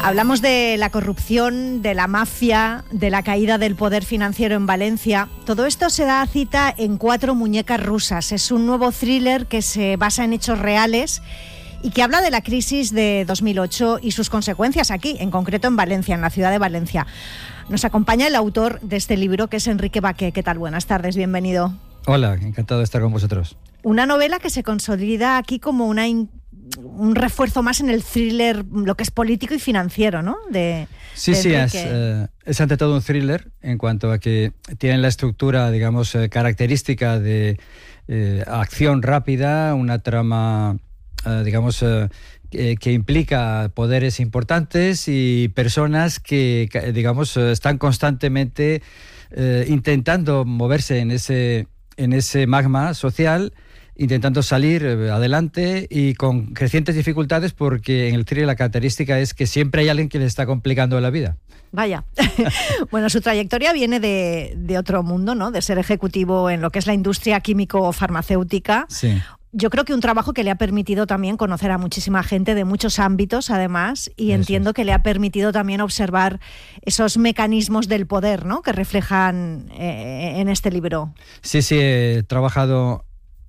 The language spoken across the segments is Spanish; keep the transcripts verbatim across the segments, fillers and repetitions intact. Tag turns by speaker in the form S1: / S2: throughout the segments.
S1: Hablamos de la corrupción, de la mafia, de la caída del poder financiero en Valencia. Todo esto se da cita en Cuatro muñecas rusas. Es un nuevo thriller que se basa en hechos reales y que habla de la crisis de dos mil ocho y sus consecuencias aquí, en concreto en Valencia, en la ciudad de Valencia. Nos acompaña el autor de este libro, que es Enrique Baqué. ¿Qué tal? Buenas tardes, bienvenido.
S2: Hola, encantado de estar con vosotros. Una
S1: novela que se consolida aquí como una in- un refuerzo más en el thriller, lo que es político y financiero, ¿no? De,
S2: sí,
S1: de
S2: sí, es, eh, es ante todo un thriller en cuanto a que tiene la estructura, digamos, eh, característica de eh, acción rápida, una trama, eh, digamos, eh, que, que implica poderes importantes y personas que, digamos, están constantemente eh, intentando moverse en ese, en ese magma social, intentando salir adelante y con crecientes dificultades, porque en el thriller la característica es que siempre hay alguien que le está complicando la vida.
S1: Vaya. Bueno, su trayectoria viene de, de otro mundo, ¿no? De ser ejecutivo en lo que es la industria químico-farmacéutica.
S2: Sí.
S1: Yo creo que un trabajo que le ha permitido también conocer a muchísima gente de muchos ámbitos, además, y Eso entiendo es. que le ha permitido también observar esos mecanismos del poder, ¿no? Que reflejan eh, en este libro.
S2: Sí, sí, he trabajado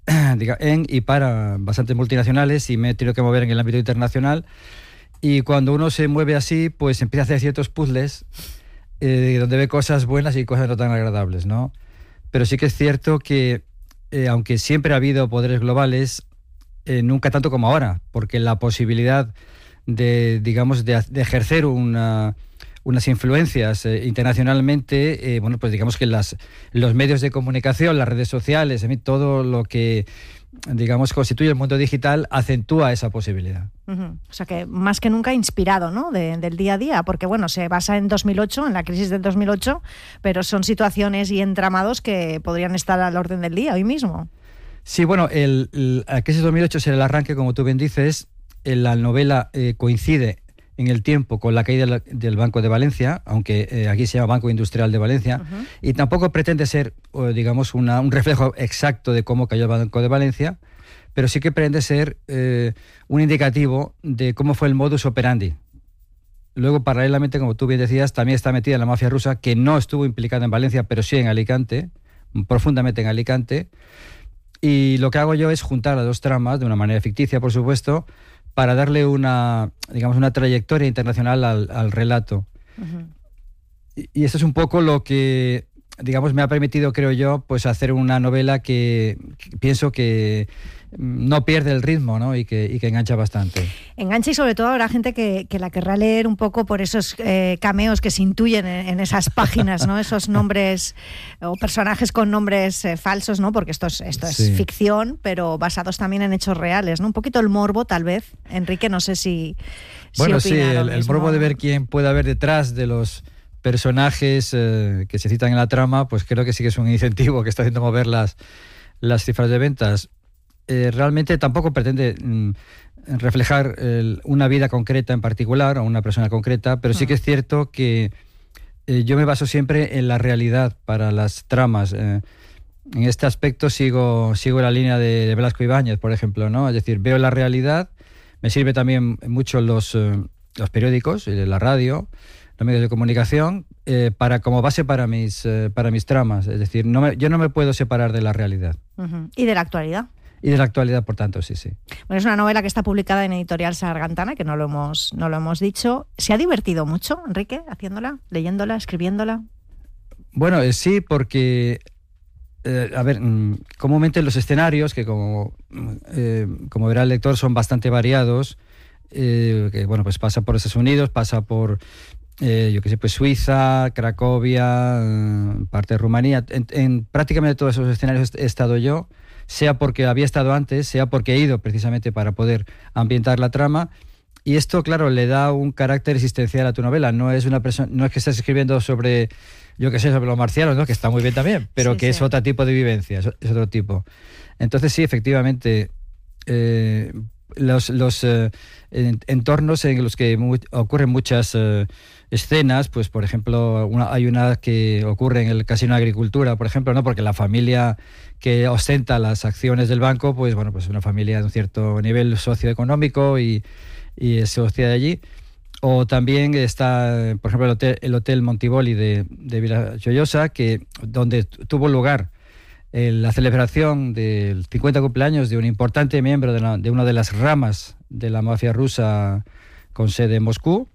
S2: en y para bastantes multinacionales y me he tenido que mover en el ámbito internacional, y cuando uno se mueve así, pues empieza a hacer ciertos puzzles eh, donde ve cosas buenas y cosas no tan agradables, ¿no? Pero sí que es cierto que eh, aunque siempre ha habido poderes globales, eh, nunca tanto como ahora, porque la posibilidad de, digamos, de, de ejercer una unas influencias eh, internacionalmente, eh, bueno, pues digamos que las, los medios de comunicación, las redes sociales, en fin, todo lo que, digamos, constituye el mundo digital acentúa esa posibilidad.
S1: Uh-huh. O sea que más que nunca inspirado, ¿no? De, del día a día, porque bueno, se basa en dos mil ocho, en la crisis del dos mil ocho, pero son situaciones y entramados que podrían estar al orden del día hoy mismo.
S2: Sí, bueno, el, el, la crisis del dos mil ocho es el arranque, como tú bien dices. La novela eh, coincide en el tiempo con la caída del Banco de Valencia, aunque eh, aquí se llama Banco Industrial de Valencia, uh-huh. y tampoco pretende ser, digamos, una, un reflejo exacto de cómo cayó el Banco de Valencia, pero sí que pretende ser eh, un indicativo de cómo fue el modus operandi. Luego, paralelamente, como tú bien decías, también está metida la mafia rusa, que no estuvo implicada en Valencia, pero sí en Alicante, profundamente en Alicante, y lo que hago yo es juntar las dos tramas, de una manera ficticia, por supuesto, para darle una, digamos, una trayectoria internacional al, al relato. Uh-huh. Y, y eso es un poco lo que, digamos, me ha permitido, creo yo, pues hacer una novela que, que pienso que no pierde el ritmo, ¿no? Y que, y que engancha bastante.
S1: Engancha, y sobre todo habrá gente que, que la querrá leer un poco por esos eh, cameos que se intuyen en, en esas páginas, ¿no? Esos nombres o personajes con nombres eh, falsos, ¿no? Porque esto es, esto es sí. ficción, pero basados también en hechos reales, ¿no? Un poquito el morbo, tal vez. Enrique, no sé si, si
S2: Bueno, sí, el,
S1: el
S2: morbo de ver quién puede haber detrás de los personajes eh, que se citan en la trama, pues creo que sí que es un incentivo que está haciendo mover las, las cifras de ventas. Eh, realmente tampoco pretende mm, reflejar el, una vida concreta en particular o una persona concreta, pero sí que es cierto que eh, yo me baso siempre en la realidad para las tramas. Eh, en este aspecto sigo, sigo la línea de, de Blasco Ibáñez, por ejemplo, ¿no? Es decir, veo la realidad, me sirve también mucho los, eh, los periódicos, la radio, los medios de comunicación, eh, para como base para mis, eh, para mis tramas. Es decir, no me, yo no me puedo separar de la realidad.
S1: Uh-huh. ¿Y de la actualidad?
S2: Y de la actualidad, por tanto, sí, sí.
S1: Bueno, es una novela que está publicada en Editorial Sargantana, que no lo hemos, no lo hemos dicho. ¿Se ha divertido mucho, Enrique, haciéndola, leyéndola, escribiéndola?
S2: Bueno, eh, sí, porque, eh, a ver, mm, comúnmente los escenarios, que como, eh, como verá el lector, son bastante variados, eh, que bueno, pues pasa por Estados Unidos, pasa por, eh, yo qué sé, pues Suiza, Cracovia, eh, parte de Rumanía. En, en prácticamente todos esos escenarios he estado yo, sea porque había estado antes, sea porque he ido precisamente para poder ambientar la trama. Y esto, claro, le da un carácter existencial a tu novela. No es una persona, no es que estés escribiendo sobre, yo qué sé, sobre los marcianos, ¿no? Que está muy bien también, pero sí, que sí. es otro tipo de vivencia, es otro tipo. Entonces sí, efectivamente, eh, los, los eh, entornos en los que mu- ocurren muchas eh, escenas, pues por ejemplo, una, hay una que ocurre en el Casino de Agricultura, por ejemplo, ¿no? Porque la familia que ostenta las acciones del banco, pues bueno, pues es una familia de un cierto nivel socioeconómico y, y se hostia de allí. O también está, por ejemplo, el Hotel, el hotel Montiboli de, de Villajoyosa, que, donde tuvo lugar eh, la celebración del cincuenta cumpleaños de un importante miembro de, la, de una de las ramas de la mafia rusa con sede en Moscú,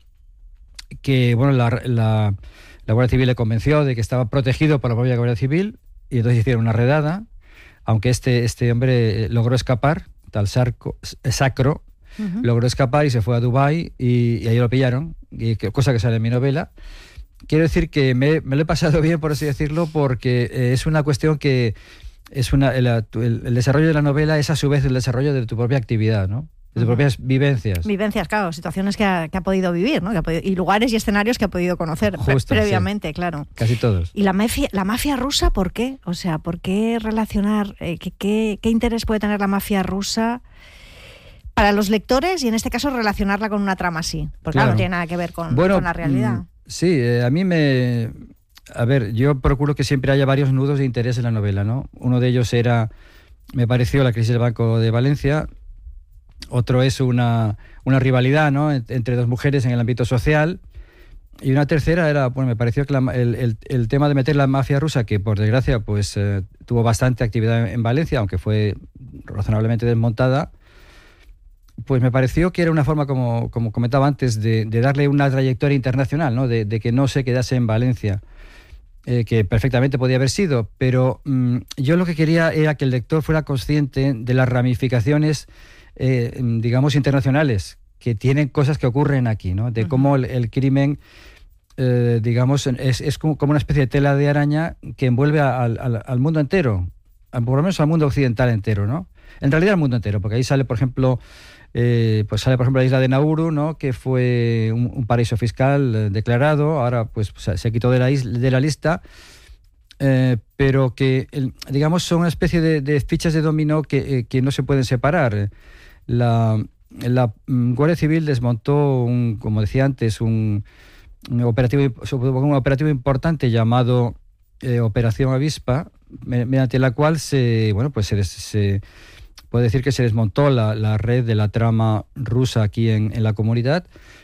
S2: que bueno, la, la, la Guardia Civil le convenció de que estaba protegido por la propia Guardia Civil, y entonces hicieron una redada, aunque este, este hombre logró escapar, tal Sarko, Sacro, Uh-huh. logró escapar y se fue a Dubái y, y ahí lo pillaron, y que, cosa que sale en mi novela. Quiero decir que me, me lo he pasado bien, por así decirlo, porque eh, es una cuestión que es una el, el, el desarrollo de la novela es a su vez el desarrollo de tu propia actividad, ¿no? De tus uh-huh. propias vivencias.
S1: Vivencias, claro, situaciones que ha, que ha podido vivir, ¿no? Que ha podido, y lugares y escenarios que ha podido conocer Justo, pre- previamente, sí. claro.
S2: Casi todos.
S1: ¿Y la mafia, la mafia rusa por qué? O sea, ¿por qué relacionar, eh, qué, qué, qué interés puede tener la mafia rusa para los lectores y en este caso relacionarla con una trama así? Porque claro, claro no tiene nada que ver con,
S2: bueno,
S1: con la realidad.
S2: Sí, eh, a mí me... A ver, yo procuro que siempre haya varios nudos de interés en la novela, ¿no? Uno de ellos era, me pareció, la crisis del Banco de Valencia. Otro es una, una rivalidad, ¿no?, entre dos mujeres en el ámbito social. Y una tercera era, bueno, me pareció que la, el, el, el tema de meter la mafia rusa, que por desgracia pues eh, tuvo bastante actividad en Valencia, aunque fue razonablemente desmontada, pues me pareció que era una forma, como, como comentaba antes, de, de darle una trayectoria internacional, ¿no? De, de que no se quedase en Valencia, eh, que perfectamente podía haber sido, pero mmm, yo lo que quería era que el lector fuera consciente de las ramificaciones, eh, digamos, internacionales, que tienen cosas que ocurren aquí, ¿no? De cómo el, el crimen, eh, digamos, es, es como una especie de tela de araña que envuelve al, al, al mundo entero, por lo menos al mundo occidental entero, ¿no? En realidad al mundo entero, porque ahí sale, por ejemplo... Eh, pues sale por ejemplo la isla de Nauru, ¿no?, que fue un, un paraíso fiscal eh, declarado, ahora pues se, se quitó de la, isla, de la lista, eh, pero que el, digamos son una especie de, de fichas de dominó que, eh, que no se pueden separar. La, la um, Guardia Civil desmontó, un, como decía antes, un, un, operativo, un operativo importante llamado eh, Operación Avispa, mediante la cual se, bueno, pues se, se puede decir que se desmontó la, la red de la trama rusa aquí en, en la comunidad.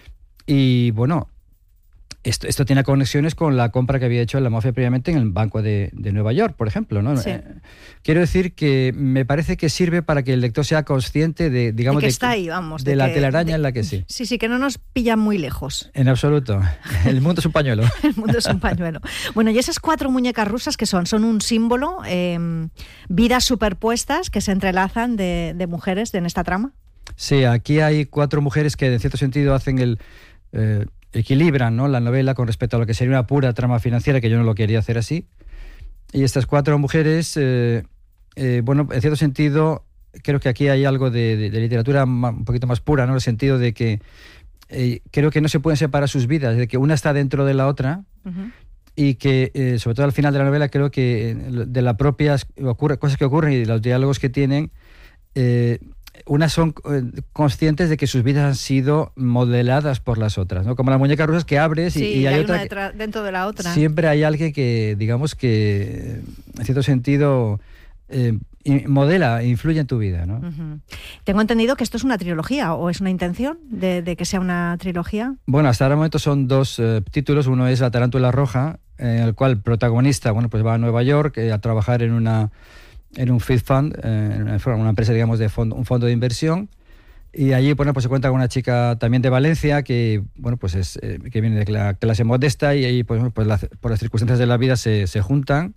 S2: Y bueno, esto, esto tiene conexiones con la compra que había hecho la mafia previamente en el Banco de, de Nueva York, por ejemplo, ¿no?
S1: Sí.
S2: Eh, quiero decir que me parece que sirve para que el lector sea consciente de, digamos,
S1: de, que
S2: de,
S1: está ahí, vamos,
S2: de,
S1: de
S2: la
S1: que,
S2: telaraña
S1: de,
S2: en la que sí.
S1: Sí, sí, que no nos pillan muy lejos.
S2: En absoluto. El mundo es un pañuelo.
S1: El mundo es un pañuelo. Bueno, y esas cuatro muñecas rusas que son, son un símbolo, eh, vidas superpuestas que se entrelazan de, de mujeres en esta trama.
S2: Sí, aquí hay cuatro mujeres que en cierto sentido hacen el... Eh, equilibran, ¿no?, la novela con respecto a lo que sería una pura trama financiera, que yo no lo quería hacer así. Y estas cuatro mujeres, eh, eh, bueno, en cierto sentido, creo que aquí hay algo de, de, de literatura un poquito más pura, ¿no?, en el sentido de que eh, creo que no se pueden separar sus vidas, de que una está dentro de la otra, uh-huh. y que, eh, sobre todo al final de la novela, creo que de las propias ocurre, cosas que ocurren y de los diálogos que tienen, eh, unas son eh, conscientes de que sus vidas han sido modeladas por las otras, ¿no? Como las muñecas rusas que abres y,
S1: sí,
S2: y hay,
S1: hay
S2: otra
S1: una detrás, dentro de la otra.
S2: Siempre hay alguien que, digamos que, en cierto sentido, eh, modela e influye en tu vida, ¿no?
S1: Uh-huh. Tengo entendido que esto es una trilogía, ¿o es una intención de, de que sea una trilogía?
S2: Bueno, hasta el momento son dos eh, títulos. Uno es La tarántula roja, en el cual el protagonista, bueno, pues va a Nueva York eh, a trabajar en una... en un feed fund, eh, en una empresa, digamos, de fondo, un fondo de inversión, y allí, bueno, pues se cuenta con una chica también de Valencia que, bueno, pues es eh, que viene de la clase modesta, y ahí, pues, pues la, por las circunstancias de la vida se, se juntan,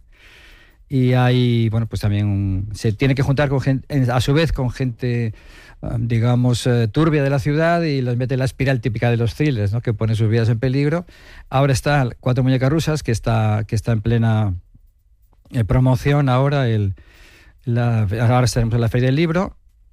S2: y hay, bueno, pues también un, se tiene que juntar con gente, a su vez con gente, digamos, eh, turbia de la ciudad, y los mete en la espiral típica de los thrillers, ¿no?, que pone sus vidas en peligro. Ahora está Cuatro muñecas rusas, que está, que está en plena eh, promoción ahora, el La, ahora estaremos en la Feria del Libro,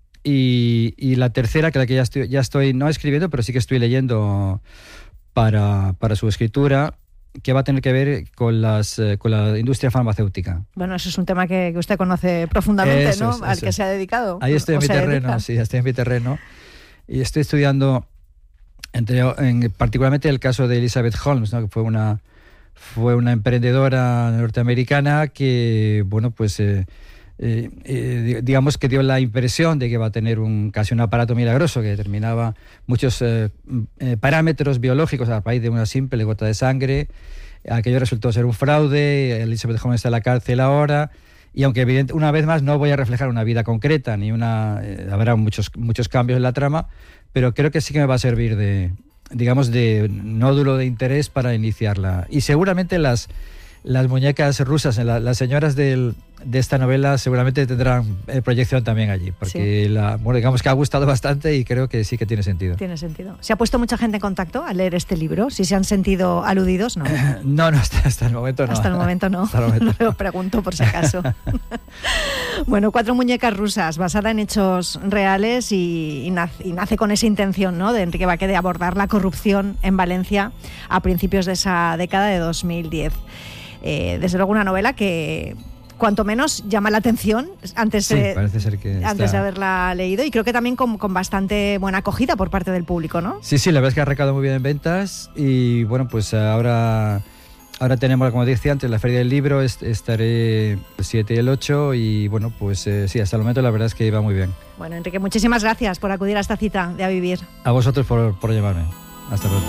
S2: y, y la tercera, que la que ya estoy, ya estoy no escribiendo, pero sí que estoy leyendo para, para su escritura, que va a tener que ver con las con la industria farmacéutica.
S1: Bueno, eso es un tema que, que usted conoce profundamente,
S2: eso
S1: ¿no?
S2: Es,
S1: Al que se ha dedicado.
S2: Ahí estoy en mi terreno, dedica. sí, estoy en mi terreno. Y estoy estudiando, entre, en, particularmente el caso de Elizabeth Holmes, ¿no?, que fue una, fue una emprendedora norteamericana que, bueno, pues... Eh, eh, eh, digamos que dio la impresión de que va a tener un casi un aparato milagroso que determinaba muchos eh, eh, parámetros biológicos a raíz de una simple gota de sangre. Aquello resultó ser un fraude. Elizabeth Holmes está en la cárcel ahora. Y aunque evidente, una vez más no voy a reflejar una vida concreta, ni una eh, habrá muchos, muchos cambios en la trama, pero creo que sí que me va a servir de, digamos, de nódulo de interés para iniciarla. Y seguramente las, las muñecas rusas, la, las señoras del, de esta novela seguramente tendrán eh, proyección también allí, porque sí. la, bueno, digamos que ha gustado bastante y creo que sí que tiene sentido.
S1: Tiene sentido. ¿Se ha puesto mucha gente en contacto al leer este libro? ¿Si se han sentido aludidos? No,
S2: no, no hasta, hasta el momento no.
S1: Hasta el momento no.
S2: Hasta el momento.
S1: Lo pregunto por si acaso. Bueno, Cuatro muñecas rusas, basada en hechos reales y, y, nace, y nace con esa intención, ¿no?, de Enrique Baqué de abordar la corrupción en Valencia a principios de esa década de dos mil diez. Eh, desde luego una novela que cuanto menos llama la atención antes,
S2: sí,
S1: de,
S2: parece ser que
S1: antes
S2: está...
S1: de haberla leído, y creo que también con, con bastante buena acogida por parte del público, ¿no?
S2: Sí, sí, la verdad es que ha recaudado muy bien en ventas y bueno, pues ahora, ahora tenemos, como decía antes, la Feria del Libro, est- estaré el siete y el ocho y bueno, pues eh, sí, hasta el momento la verdad es que va muy bien.
S1: Bueno, Enrique, muchísimas gracias por acudir a esta cita de A Vivir.
S2: A vosotros por, por llamarme. Hasta pronto.